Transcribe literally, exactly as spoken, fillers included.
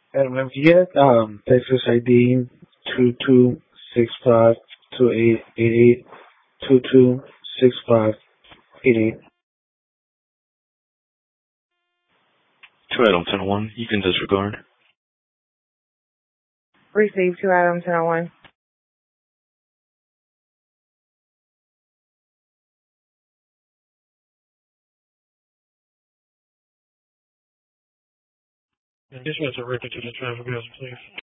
And when you get um, Texas I D two two six five two eight eight eight two two six five eight eight. Two items in one. You can disregard. Receive two items in one. And dispatch a record to the traffic hazard, please.